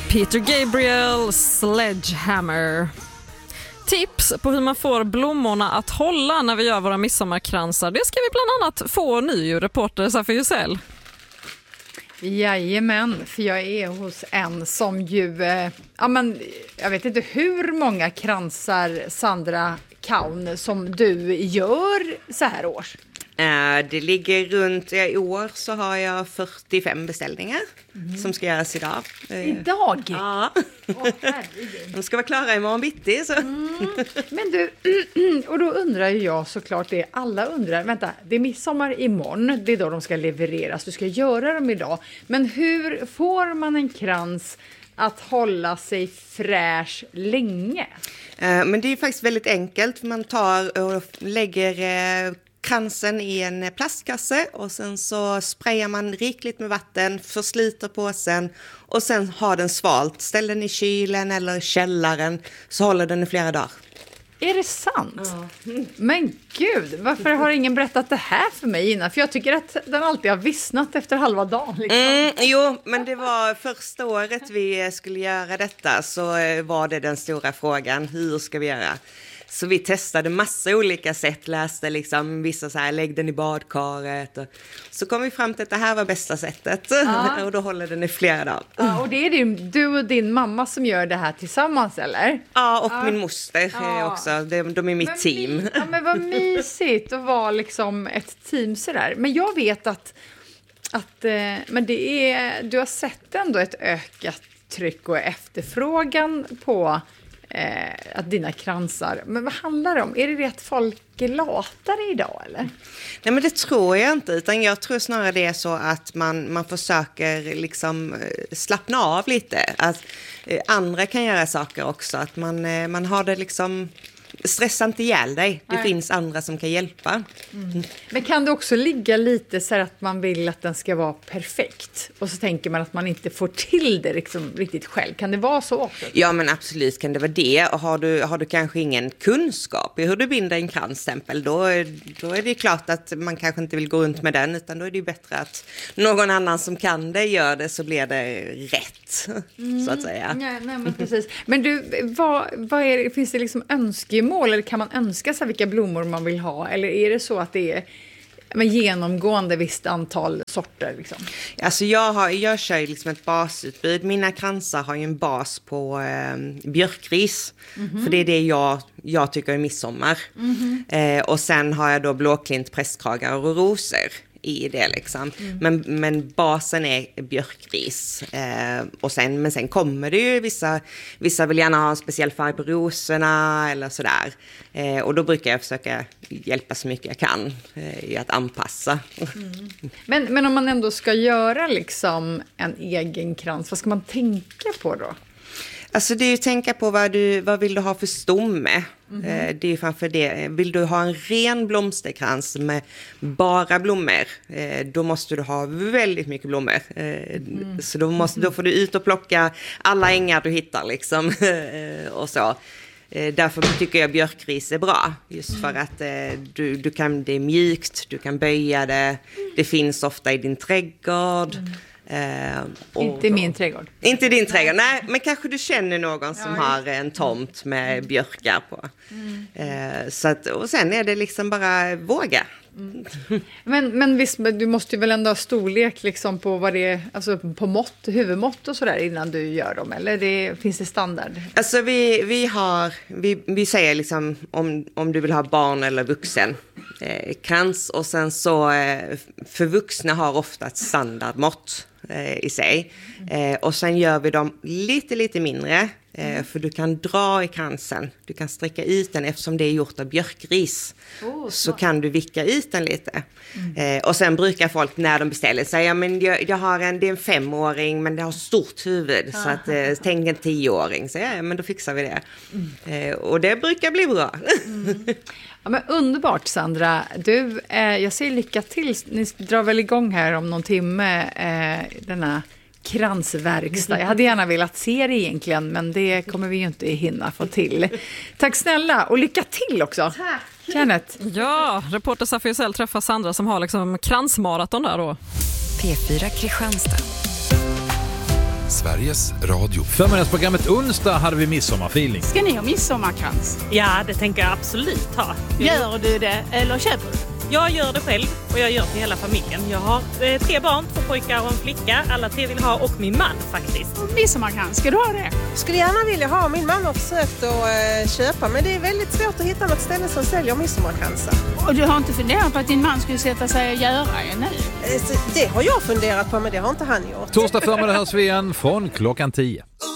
Peter Gabriel, Sledgehammer. Tips på hur man får blommorna att hålla när vi gör våra midsommarkransar. Det ska vi bland annat få ny reporter Safia Husell. Jajamän, för jag är hos en som ju, jag vet inte hur många kransar, Sandra Kaun, som du gör så här års. Det ligger runt, i år så har jag 45 beställningar som ska göras idag. Idag? Ja. Herregud. De ska vara klara imorgon bitti. Så. Men du, och då undrar jag såklart det alla undrar. Vänta, det är midsommar imorgon, det är då de ska levereras. Du ska göra dem idag. Men hur får man en krans att hålla sig fräsch länge? Men det är faktiskt väldigt enkelt. Man tar och lägger kransen i en plastkasse och sen så sprayar man rikligt med vatten, försliter påsen och sen har den svalt. Ställ den i kylen eller källaren så håller den i flera dagar. Är det sant? Ja. Men gud, varför har ingen berättat det här för mig innan? För jag tycker att den alltid har vissnat efter halva dagen. Liksom. Jo, men det var första året vi skulle göra detta så var det den stora frågan. Hur ska vi göra? Så vi testade massa olika sätt, läste liksom vissa så här, lägg den i badkaret. Och så kom vi fram till att det här var bästa sättet. Ja. Och då håller den i flera dagar. Ja, och det är du och din mamma som gör det här tillsammans, eller? Ja, och min moster också. De är mitt team. Men vad mysigt att vara liksom ett team sådär. Men jag vet att men det är, du har sett ändå ett ökat tryck och efterfrågan på att dina kransar. Men vad handlar det om? Är det att folk är latare idag eller? Nej, men det tror jag inte, utan jag tror snarare det är så att man försöker liksom slappna av lite. Att andra kan göra saker också, att man har det liksom. Stressa inte ihjäl dig. Det finns andra som kan hjälpa. Men kan det också ligga lite så här att man vill att den ska vara perfekt och så tänker man att man inte får till det liksom riktigt själv. Kan det vara så också? Ja, men absolut kan det vara det. Och har du kanske ingen kunskap i hur du binder en krans exempel, då är det klart att man kanske inte vill gå runt med den, utan då är det ju bättre att någon annan som kan det gör det, så blir det rätt så att säga. Nej, men precis. Men du, vad är det, finns det liksom önskemål eller kan man önska sig vilka blommor man vill ha, eller är det så att det är genomgående visst antal sorter liksom? Alltså jag kör liksom ett basutbud. Mina kransar har ju en bas på björkris, för det är det jag tycker är midsommar. Och sen har jag då blåklint, prästkragar och rosor i det liksom. Men basen är björkris. Men sen kommer det ju vissa vill gärna ha en speciell färg på rosorna eller sådär. Och då brukar jag försöka hjälpa så mycket jag kan i att anpassa. Men om man ändå ska göra liksom en egen krans, vad ska man tänka på då? Alltså det är ju att tänka på vad vill du ha för stomme. Det är ju framför det. Vill du ha en ren blomsterkrans med bara blommor, då måste du ha väldigt mycket blommor. Så då får du ut och plocka alla ängar du hittar liksom. Och så. Därför tycker jag björkris är bra. Just för att du kan, det är mjukt, du kan böja det. Det finns ofta i din trädgård. Inte i min trädgård. Inte i din trädgård, nej. Men kanske du känner någon som har en tomt med björkar på. Så att, och sen är det liksom bara våga. Men visst, du måste ju väl ändå ha storlek liksom på vad det är, alltså på mått, huvudmått och sådär innan du gör dem, eller finns det standard? Alltså vi säger liksom om du vill ha barn eller vuxen krans, och sen så för vuxna har ofta ett standardmått i sig. Och sen gör vi dem lite mindre, för du kan dra i kransen, du kan sträcka ut den eftersom det är gjort av björkris. Så kan du vicka ut den lite. Och sen brukar folk när de beställer säga, men jag har det är en 5-åring men det har stort huvud, så att tänk en 10-åring. Så men då fixar vi det. Och det brukar bli bra. Ja, men underbart Sandra. Du, jag säger lycka till. Ni drar väl igång här om någon timme denna kransverkstad. Jag hade gärna velat se det egentligen, men det kommer vi ju inte hinna få till. Tack snälla och lycka till också. Tack. Kenneth. Ja, reporter Safia Husell träffar Sandra som har liksom kransmaraton där då. P4 Kristianstad. Sveriges Radio. Förmiddagsprogrammet onsdag hade vi midsommarfeeling. Ska ni ha midsommarkrans? Ja, det tänker jag absolut ha. Gör du det eller köper du? Jag gör det själv och jag gör till hela familjen. Jag har 3 barn, 2 pojkar och en flicka. Alla 3 vill ha och min man faktiskt. Midsommarkrans, ska du ha det? Skulle gärna vilja ha. Min man har försökt att köpa, men det är väldigt svårt att hitta något ställe som säljer midsommarkransar. Och du har inte funderat på att din man skulle sätta sig och göra en nu? Det har jag funderat på, men det har inte han gjort. Torsdag förmiddag hörs vi igen från klockan 10.